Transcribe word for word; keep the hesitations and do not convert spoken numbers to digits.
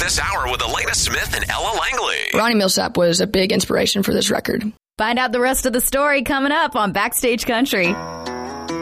this hour with Elena Smith and Ella Langley. Ronnie Milsap was a big inspiration for this record. Find out the rest of the story coming up on Backstage Country.